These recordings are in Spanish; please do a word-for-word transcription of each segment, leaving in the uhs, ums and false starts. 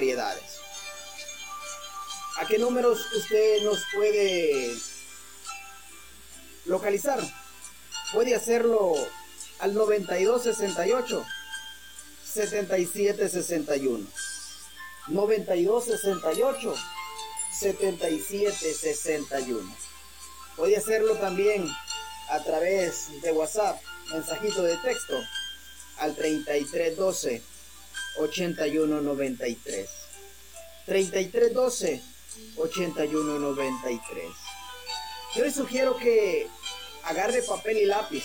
variedades. ¿A qué números usted nos puede localizar? Puede hacerlo al noventa y dos sesenta y ocho setenta y siete sesenta y uno. noventa y dos sesenta y ocho setenta y siete sesenta y uno. Puede hacerlo también a través de WhatsApp, mensajito de texto, al treinta y tres doce ochenta y uno noventa y tres. treinta y tres doce ochenta y uno noventa y tres. Yo les sugiero que agarre papel y lápiz,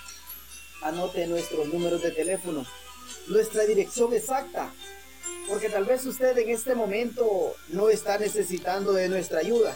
anote nuestros números de teléfono, nuestra dirección exacta, porque tal vez usted en este momento no está necesitando de nuestra ayuda,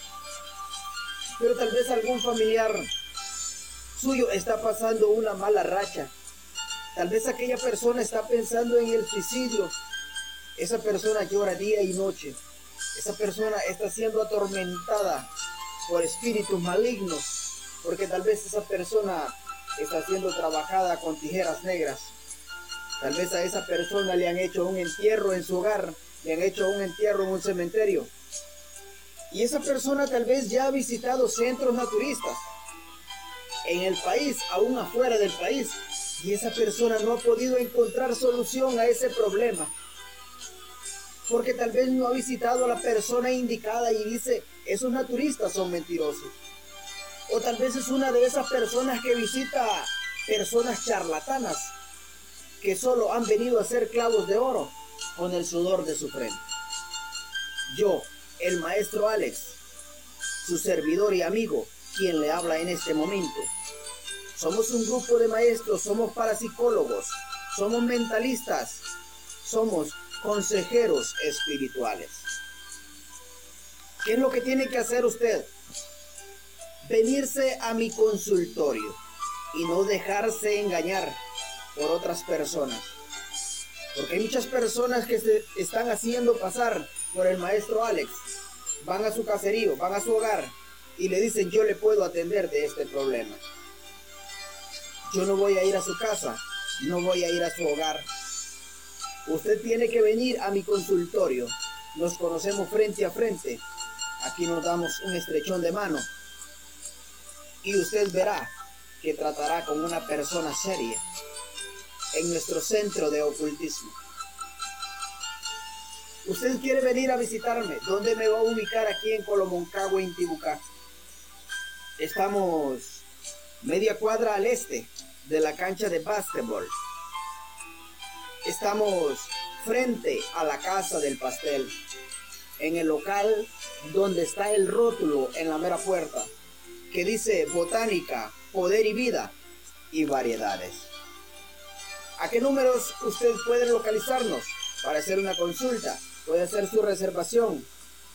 pero tal vez algún familiar suyo está pasando una mala racha. Tal vez aquella persona está pensando en el suicidio. Esa persona llora día y noche. Esa persona está siendo atormentada por espíritus malignos, porque tal vez esa persona está siendo trabajada con tijeras negras. Tal vez a esa persona le han hecho un entierro en su hogar, le han hecho un entierro en un cementerio. Y esa persona tal vez ya ha visitado centros naturistas en el país, aún afuera del país, y esa persona no ha podido encontrar solución a ese problema, porque tal vez no ha visitado a la persona indicada y dice, esos naturistas son mentirosos. O tal vez es una de esas personas que visita personas charlatanas, que solo han venido a hacer clavos de oro con el sudor de su frente. Yo, el maestro Alex, su servidor y amigo, quien le habla en este momento, somos un grupo de maestros, somos parapsicólogos, somos mentalistas, somos consejeros espirituales. ¿Qué es lo que tiene que hacer usted? Venirse a mi consultorio y no dejarse engañar por otras personas, porque hay muchas personas que se están haciendo pasar por el maestro Alex. Van a su caserío, van a su hogar y le dicen, yo le puedo atender de este problema. Yo no voy a ir a su casa, no voy a ir a su hogar. Usted tiene que venir a mi consultorio. Nos conocemos frente a frente. Aquí nos damos un estrechón de mano y usted verá que tratará con una persona seria en nuestro centro de ocultismo. Usted quiere venir a visitarme. ¿Dónde me va a ubicar? Aquí en Colomoncagua, Intibucá. Estamos media cuadra al este de la cancha de básquetbol. Estamos frente a la Casa del Pastel, en el local donde está el rótulo en la mera puerta que dice Botánica, Poder y Vida y Variedades. ¿A qué números usted puede localizarnos para hacer una consulta? Puede hacer su reservación.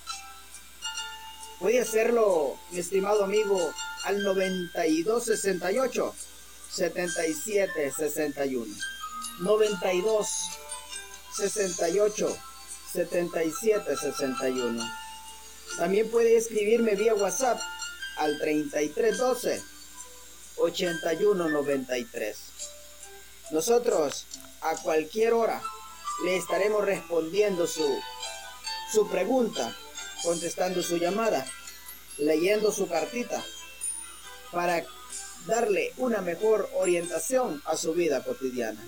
Puede hacerlo, mi estimado amigo, al noventa y dos sesenta y ocho setenta y siete sesenta y uno. noventa y dos sesenta y ocho setenta y siete sesenta y uno. También puede escribirme vía WhatsApp al treinta y tres doce ochenta y uno noventa y tres. Nosotros a cualquier hora le estaremos respondiendo su, su pregunta, contestando su llamada, leyendo su cartita, para darle una mejor orientación a su vida cotidiana.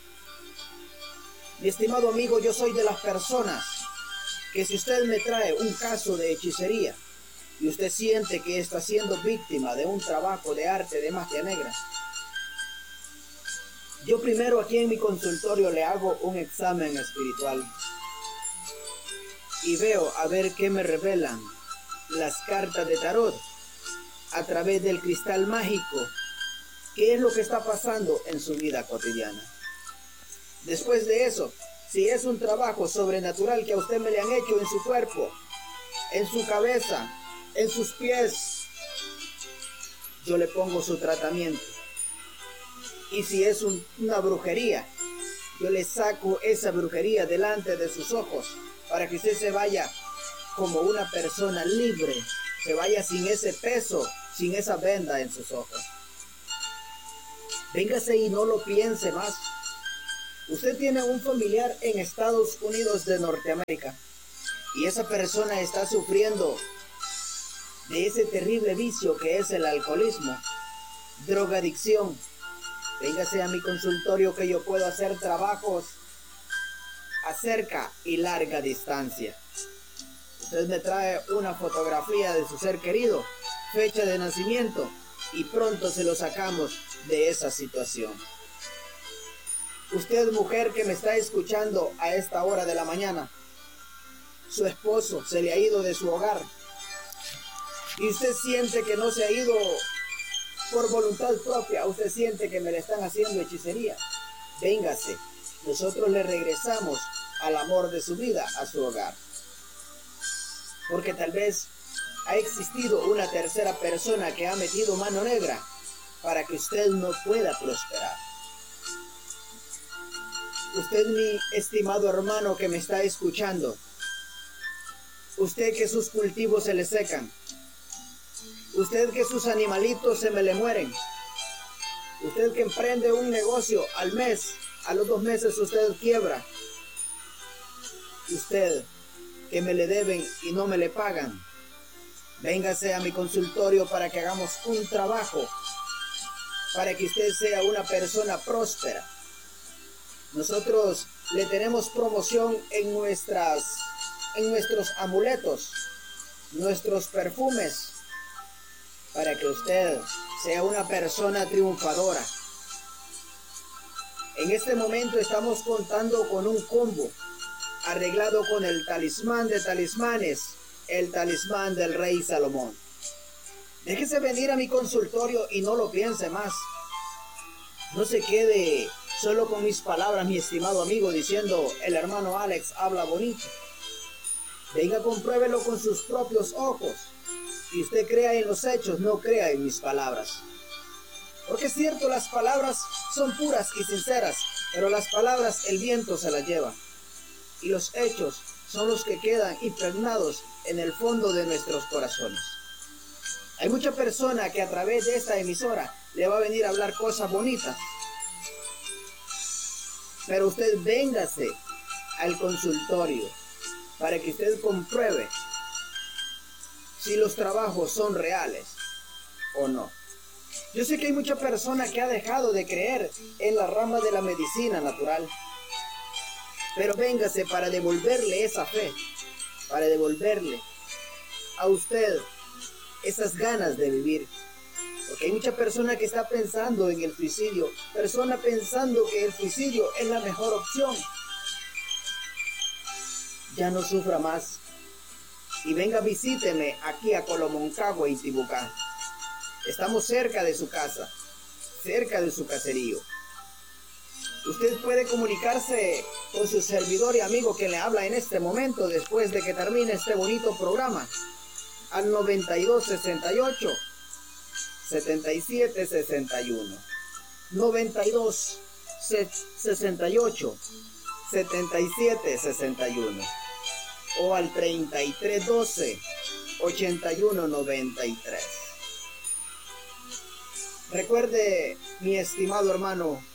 Mi estimado amigo, yo soy de las personas que si usted me trae un caso de hechicería y usted siente que está siendo víctima de un trabajo de arte de magia negra, yo primero aquí en mi consultorio le hago un examen espiritual y veo a ver qué me revelan las cartas de tarot a través del cristal mágico, qué es lo que está pasando en su vida cotidiana. Después de eso, si es un trabajo sobrenatural que a usted me le han hecho en su cuerpo, en su cabeza, en sus pies, yo le pongo su tratamiento. Y si es un, una brujería, yo le saco esa brujería delante de sus ojos para que usted se vaya como una persona libre, se vaya sin ese peso, sin esa venda en sus ojos. Véngase y no lo piense más. Usted tiene un familiar en Estados Unidos de Norteamérica y esa persona está sufriendo de ese terrible vicio que es el alcoholismo, drogadicción. Véngase a mi consultorio que yo puedo hacer trabajos a cerca y larga distancia. Usted me trae una fotografía de su ser querido, fecha de nacimiento y pronto se lo sacamos de esa situación. Usted, mujer que me está escuchando a esta hora de la mañana, su esposo se le ha ido de su hogar y usted siente que no se ha ido por voluntad propia, usted siente que me le están haciendo hechicería. Véngase, nosotros le regresamos al amor de su vida, a su hogar. Porque tal vez ha existido una tercera persona que ha metido mano negra para que usted no pueda prosperar. Usted, mi estimado hermano que me está escuchando, usted que sus cultivos se le secan, usted que sus animalitos se me le mueren, usted que emprende un negocio al mes, a los dos meses usted quiebra, usted que me le deben y no me le pagan, véngase a mi consultorio para que hagamos un trabajo, para que usted sea una persona próspera. Nosotros le tenemos promoción en, nuestras, en nuestros amuletos, nuestros perfumes, para que usted sea una persona triunfadora. En este momento estamos contando con un combo arreglado con el talismán de talismanes, el talismán del rey Salomón. Déjese venir a mi consultorio y no lo piense más. No se quede solo con mis palabras, mi estimado amigo, diciendo el hermano Alex habla bonito. Venga, compruébelo con sus propios ojos. Y usted crea en los hechos, no crea en mis palabras. Porque es cierto, las palabras son puras y sinceras, pero las palabras el viento se las lleva. Y los hechos son los que quedan impregnados en el fondo de nuestros corazones. Hay mucha persona que a través de esta emisora le va a venir a hablar cosas bonitas. Pero usted véngase al consultorio para que usted compruebe si los trabajos son reales o no. Yo sé que hay mucha persona que ha dejado de creer en la rama de la medicina natural. Pero véngase para devolverle esa fe, para devolverle a usted esas ganas de vivir. Porque hay mucha persona que está pensando en el suicidio, persona pensando que el suicidio es la mejor opción. Ya no sufra más. Y venga, visíteme aquí a Colomoncagua y Tibucá. Estamos cerca de su casa, cerca de su caserío. Usted puede comunicarse con su servidor y amigo que le habla en este momento después de que termine este bonito programa al noventa y dos sesenta y ocho setenta y siete sesenta y uno noventa y dos sesenta y ocho setenta y siete sesenta y uno o al treinta y tres doce ochenta y uno noventa y tres. Recuerde, mi estimado hermano,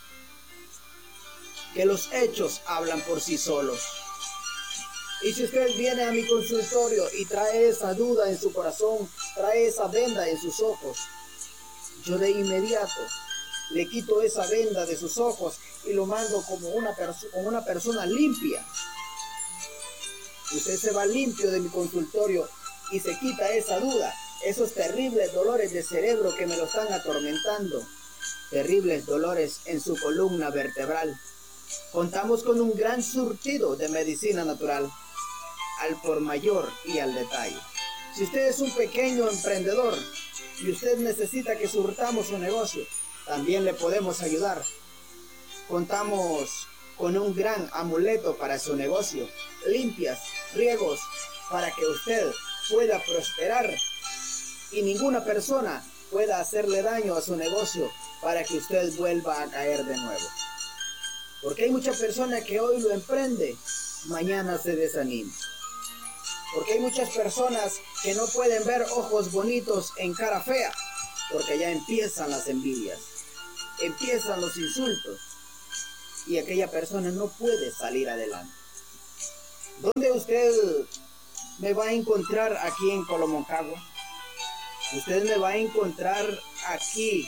que los hechos hablan por sí solos. Y si usted viene a mi consultorio y trae esa duda en su corazón, trae esa venda en sus ojos, yo de inmediato le quito esa venda de sus ojos y lo mando como una, perso- como una persona limpia. Usted se va limpio de mi consultorio y se quita esa duda, esos terribles dolores de cerebro que me lo están atormentando, terribles dolores en su columna vertebral. Contamos con un gran surtido de medicina natural, al por mayor y al detalle. Si usted es un pequeño emprendedor y usted necesita que surtamos su negocio, también le podemos ayudar. Contamos con un gran amuleto para su negocio, limpias, riegos, para que usted pueda prosperar y ninguna persona pueda hacerle daño a su negocio para que usted vuelva a caer de nuevo. Porque hay mucha persona que hoy lo emprende, mañana se desanima. Porque hay muchas personas que no pueden ver ojos bonitos en cara fea, porque ya empiezan las envidias, empiezan los insultos. y aquella persona no puede salir adelante. ¿Dónde usted me va a encontrar aquí en Colomoncagua? Usted me va a encontrar aquí,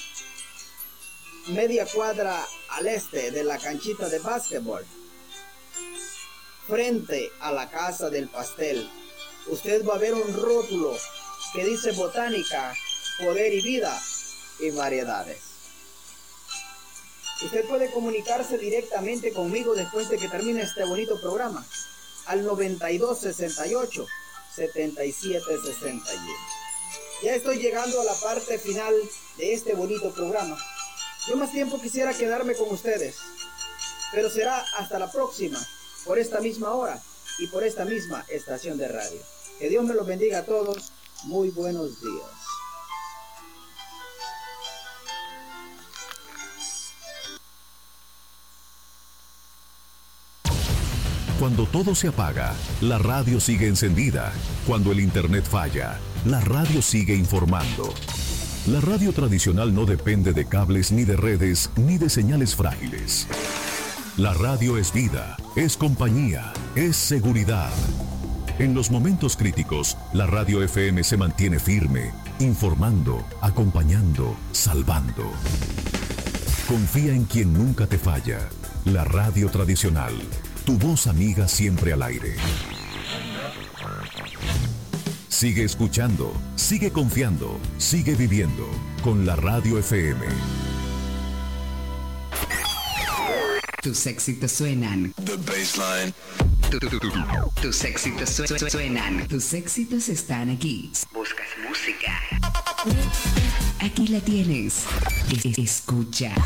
media cuadra al este de la canchita de básquetbol, frente a la Casa del Pastel. Usted va a ver un rótulo que dice Botánica, Poder y Vida y Variedades. Usted puede comunicarse directamente conmigo después de que termine este bonito programa al noventa y dos sesenta y ocho setenta y siete sesenta y uno. Ya estoy llegando a la parte final de este bonito programa. Yo más tiempo quisiera quedarme con ustedes, pero será hasta la próxima, por esta misma hora y por esta misma estación de radio. Que Dios me los bendiga a todos. Muy buenos días. Cuando todo se apaga, la radio sigue encendida. Cuando el internet falla, la radio sigue informando. La radio tradicional no depende de cables ni de redes ni de señales frágiles. La radio es vida, es compañía, es seguridad. En los momentos críticos, la radio F M se mantiene firme, informando, acompañando, salvando. Confía en quien nunca te falla. La radio tradicional, tu voz amiga siempre al aire. Sigue escuchando, sigue confiando, sigue viviendo con la radio F M. Tus éxitos suenan. The baseline. Tu, tu, tu, tus éxitos su, su, suenan. Tus éxitos están aquí. Buscas música. Aquí la tienes. Escucha.